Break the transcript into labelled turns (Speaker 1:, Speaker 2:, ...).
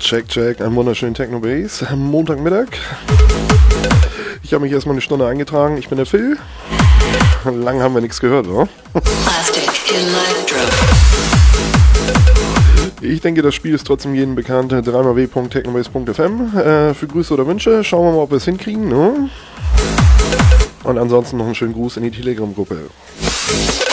Speaker 1: Check, check, einen wunderschönen Techno-Bass am Montagmittag. Ich habe mich erstmal eine Stunde eingetragen, ich bin der Phil. Lang haben wir nichts gehört, oder?
Speaker 2: Plastic Electro.
Speaker 1: Ich denke, das Spiel ist trotzdem jedem bekannt. 3xw.technobase.fm für Grüße oder Wünsche. Schauen wir mal, ob wir es hinkriegen, ne? Und ansonsten noch einen schönen Gruß in die Telegram-Gruppe.